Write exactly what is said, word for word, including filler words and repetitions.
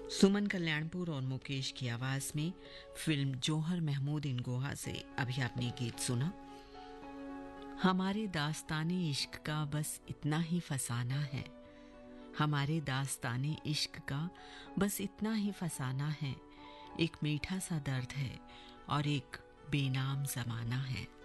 सुमन कल्याणपुर और मुकेश की आवाज में फिल्म जौहर महमूद इनगोहा से अभी आपने गीत सुना। हमारे दास्ताने इश्क का बस इतना ही फसाना है, हमारे दास्ताने इश्क का बस इतना ही फसाना है। एक मीठा सा दर्द है और एक बेनाम जमाना है।